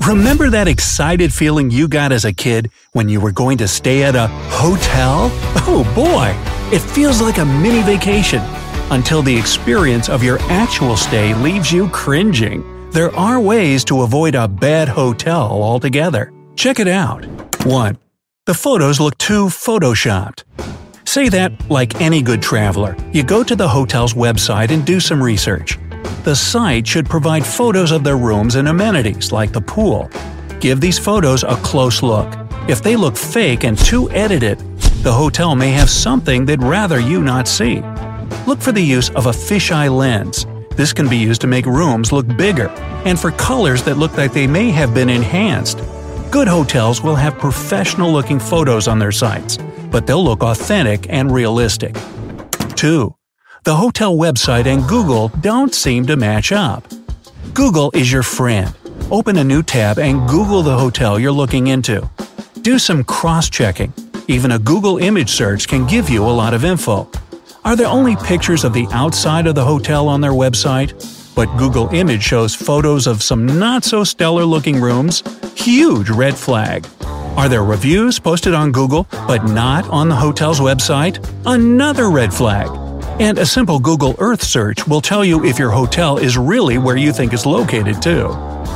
Remember that excited feeling you got as a kid when you were going to stay at a hotel? Oh boy, it feels like a mini vacation. Until the experience of your actual stay leaves you cringing. There are ways to avoid a bad hotel altogether. Check it out. 1. The photos look too photoshopped. Say that like any good traveler. You go to the hotel's website and do some research. The site should provide photos of their rooms and amenities, like the pool. Give these photos a close look. If they look fake and too edited, the hotel may have something they'd rather you not see. Look for the use of a fisheye lens. This can be used to make rooms look bigger, and for colors that look like they may have been enhanced. Good hotels will have professional-looking photos on their sites, but they'll look authentic and realistic. 2. The hotel website and Google don't seem to match up. Google is your friend. Open a new tab and Google the hotel you're looking into. Do some cross-checking. Even a Google image search can give you a lot of info. Are there only pictures of the outside of the hotel on their website? But Google Image shows photos of some not-so-stellar-looking rooms? Huge red flag. Are there reviews posted on Google but not on the hotel's website? Another red flag. And a simple Google Earth search will tell you if your hotel is really where you think it's located too.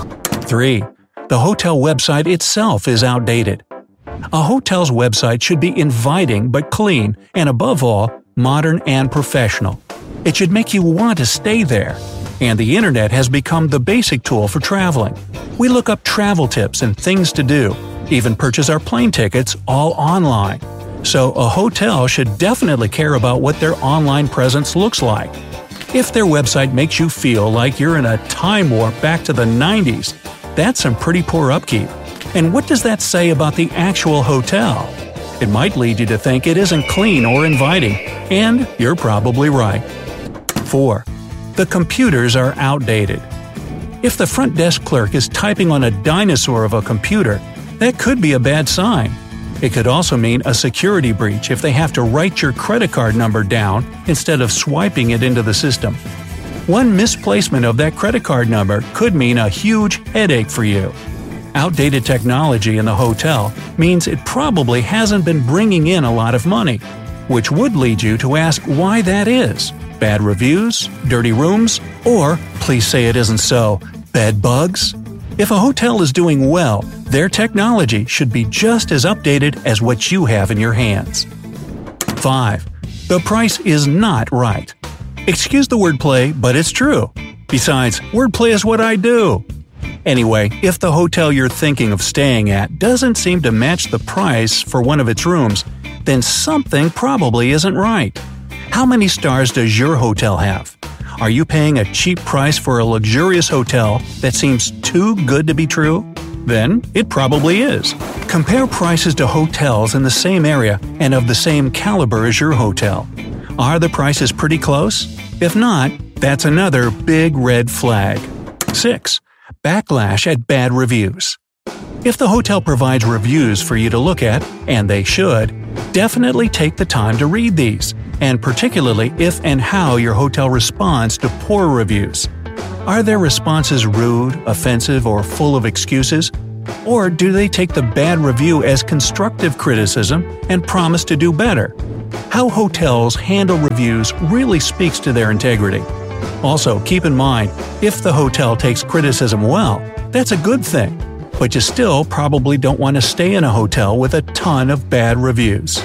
3. The hotel website itself is outdated. A hotel's website should be inviting but clean, and above all, modern and professional. It should make you want to stay there. And the internet has become the basic tool for traveling. We look up travel tips and things to do, even purchase our plane tickets all online. So a hotel should definitely care about what their online presence looks like. If their website makes you feel like you're in a time warp back to the 90s, that's some pretty poor upkeep. And what does that say about the actual hotel? It might lead you to think it isn't clean or inviting, and you're probably right. 4. The computers are outdated. If the front desk clerk is typing on a dinosaur of a computer, that could be a bad sign. It could also mean a security breach if they have to write your credit card number down instead of swiping it into the system. One misplacement of that credit card number could mean a huge headache for you. Outdated technology in the hotel means it probably hasn't been bringing in a lot of money, which would lead you to ask why that is. Bad reviews, dirty rooms, or, please say it isn't so, bed bugs? If a hotel is doing well, their technology should be just as updated as what you have in your hands. 5. The price is not right. Excuse the wordplay, but it's true. Besides, wordplay is what I do. Anyway, if the hotel you're thinking of staying at doesn't seem to match the price for one of its rooms, then something probably isn't right. How many stars does your hotel have? Are you paying a cheap price for a luxurious hotel that seems too good to be true? Then it probably is. Compare prices to hotels in the same area and of the same caliber as your hotel. Are the prices pretty close? If not, that's another big red flag. 6. Backlash at bad reviews. If the hotel provides reviews for you to look at, and they should, definitely take the time to read these, and particularly if and how your hotel responds to poor reviews. Are their responses rude, offensive, or full of excuses? Or do they take the bad review as constructive criticism and promise to do better? How hotels handle reviews really speaks to their integrity. Also, keep in mind, if the hotel takes criticism well, that's a good thing, but you still probably don't want to stay in a hotel with a ton of bad reviews.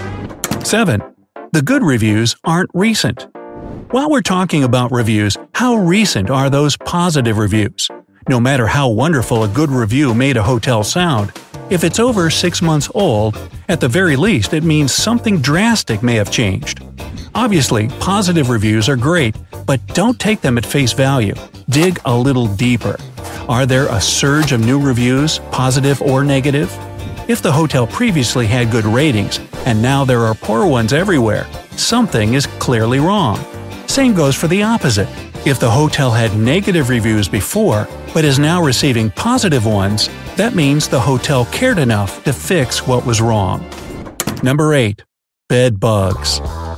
7. The good reviews aren't recent. While we're talking about reviews, how recent are those positive reviews? No matter how wonderful a good review made a hotel sound, if it's over 6 months old, at the very least it means something drastic may have changed. Obviously, positive reviews are great, but don't take them at face value. Dig a little deeper. Are there a surge of new reviews, positive or negative? If the hotel previously had good ratings, and now there are poor ones everywhere, something is clearly wrong. Same goes for the opposite. If the hotel had negative reviews before, but is now receiving positive ones, that means the hotel cared enough to fix what was wrong. Number 8. Bed bugs.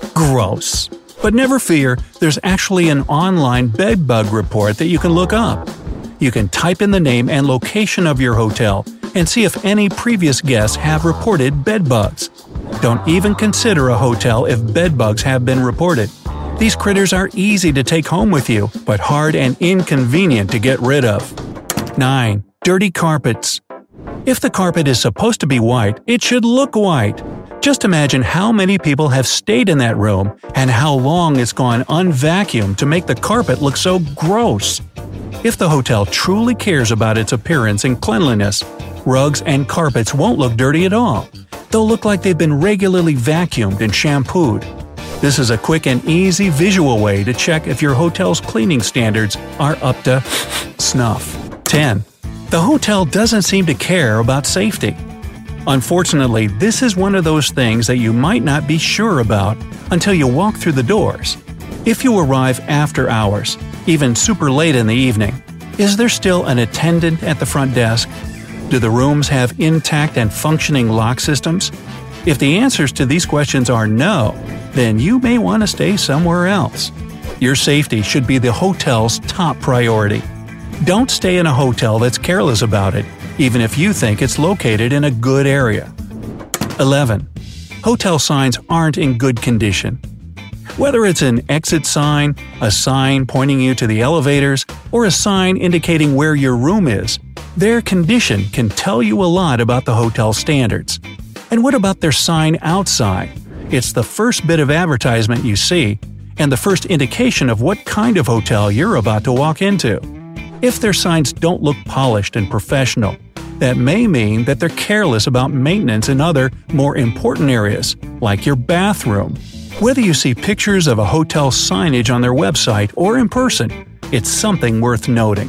Gross. But never fear, there's actually an online bed bug report that you can look up. You can type in the name and location of your hotel and see if any previous guests have reported bedbugs. Don't even consider a hotel if bedbugs have been reported. These critters are easy to take home with you, but hard and inconvenient to get rid of. 9. Dirty carpets. If the carpet is supposed to be white, it should look white. Just imagine how many people have stayed in that room and how long it's gone unvacuumed to make the carpet look so gross. If the hotel truly cares about its appearance and cleanliness, rugs and carpets won't look dirty at all. They'll look like they've been regularly vacuumed and shampooed. This is a quick and easy visual way to check if your hotel's cleaning standards are up to snuff. 10. The hotel doesn't seem to care about safety. Unfortunately, this is one of those things that you might not be sure about until you walk through the doors. If you arrive after hours, even super late in the evening, is there still an attendant at the front desk? Do the rooms have intact and functioning lock systems? If the answers to these questions are no, then you may want to stay somewhere else. Your safety should be the hotel's top priority. Don't stay in a hotel that's careless about it, even if you think it's located in a good area. 11. Hotel signs aren't in good condition. Whether it's an exit sign, a sign pointing you to the elevators, or a sign indicating where your room is, their condition can tell you a lot about the hotel's standards. And what about their sign outside? It's the first bit of advertisement you see, and the first indication of what kind of hotel you're about to walk into. If their signs don't look polished and professional, that may mean that they're careless about maintenance in other, more important areas, like your bathroom. Whether you see pictures of a hotel signage on their website or in person, it's something worth noting.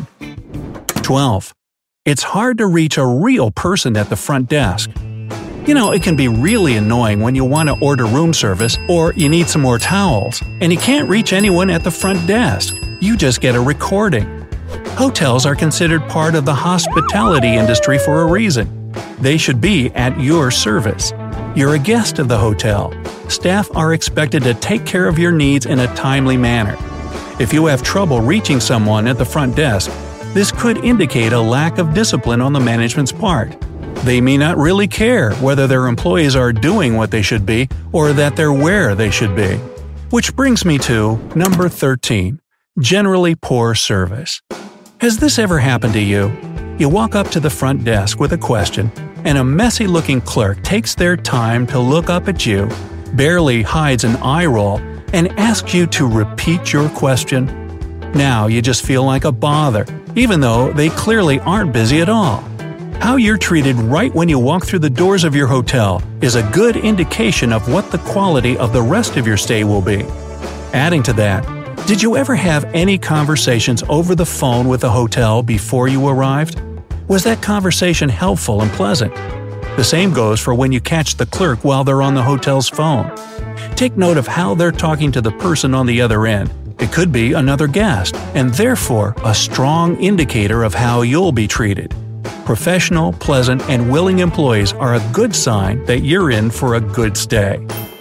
12. It's hard to reach a real person at the front desk. You know, it can be really annoying when you want to order room service or you need some more towels, and you can't reach anyone at the front desk. You just get a recording. Hotels are considered part of the hospitality industry for a reason. They should be at your service. You're a guest of the hotel. Staff are expected to take care of your needs in a timely manner. If you have trouble reaching someone at the front desk, this could indicate a lack of discipline on the management's part. They may not really care whether their employees are doing what they should be or that they're where they should be. Which brings me to number 13. Generally poor service. Has this ever happened to you? You walk up to the front desk with a question, and a messy-looking clerk takes their time to look up at you, barely hides an eye roll, and asks you to repeat your question. Now you just feel like a bother, even though they clearly aren't busy at all. How you're treated right when you walk through the doors of your hotel is a good indication of what the quality of the rest of your stay will be. Adding to that, did you ever have any conversations over the phone with the hotel before you arrived? Was that conversation helpful and pleasant? The same goes for when you catch the clerk while they're on the hotel's phone. Take note of how they're talking to the person on the other end. It could be another guest, and therefore a strong indicator of how you'll be treated. Professional, pleasant, and willing employees are a good sign that you're in for a good stay.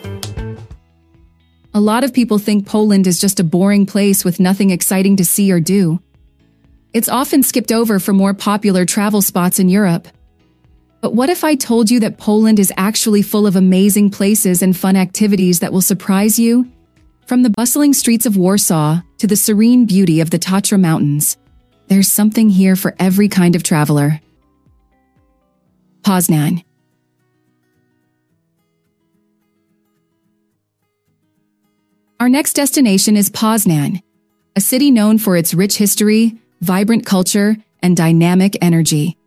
A lot of people think Poland is just a boring place with nothing exciting to see or do. It's often skipped over for more popular travel spots in Europe. But what if I told you that Poland is actually full of amazing places and fun activities that will surprise you? From the bustling streets of Warsaw to the serene beauty of the Tatra Mountains, there's something here for every kind of traveler. Poznan. Our next destination is Poznan, a city known for its rich history, vibrant culture, and dynamic energy.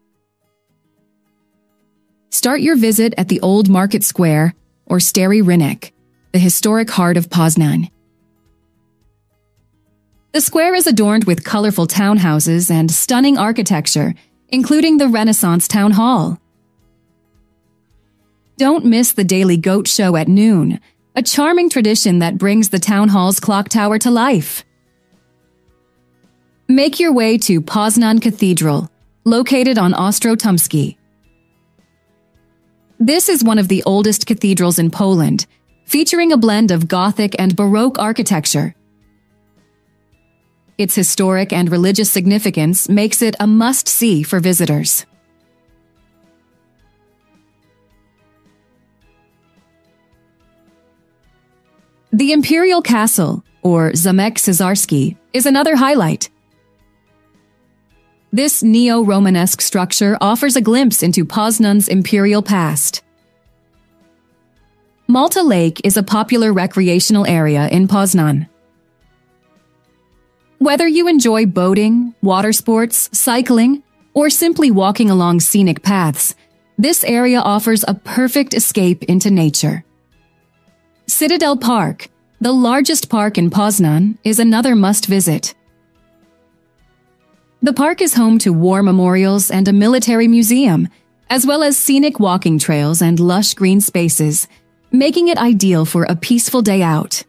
Start your visit at the Old Market Square, or Stary Rynek, the historic heart of Poznan. The square is adorned with colorful townhouses and stunning architecture, including the Renaissance Town Hall. Don't miss the daily goat show at noon, a charming tradition that brings the town hall's clock tower to life. Make your way to Poznan Cathedral, located on Ostrotumski. This is one of the oldest cathedrals in Poland, featuring a blend of Gothic and Baroque architecture. Its historic and religious significance makes it a must-see for visitors. The Imperial Castle, or Zamek Cesarski, is another highlight. This neo-Romanesque structure offers a glimpse into Poznan's imperial past. Malta Lake is a popular recreational area in Poznan. Whether you enjoy boating, water sports, cycling, or simply walking along scenic paths, this area offers a perfect escape into nature. Citadel Park, the largest park in Poznan, is another must-visit. The park is home to war memorials and a military museum, as well as scenic walking trails and lush green spaces, making it ideal for a peaceful day out.